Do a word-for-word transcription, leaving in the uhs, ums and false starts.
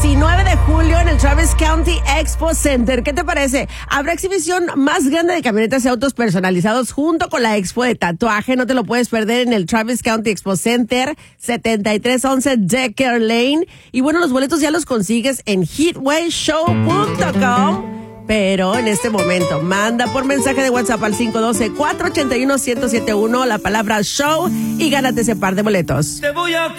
diecinueve de julio en el Travis County Expo Center. ¿Qué te parece? Habrá exhibición más grande de camionetas y autos personalizados junto con la expo de tatuaje. No te lo puedes perder en el Travis County Expo Center, setenta y tres once Decker Lane. Y bueno, los boletos ya los consigues en heatway show punto com. Pero en este momento, manda por mensaje de WhatsApp al cinco uno dos, cuatro ocho uno, uno cero siete uno la palabra show y gánate ese par de boletos. Te voy a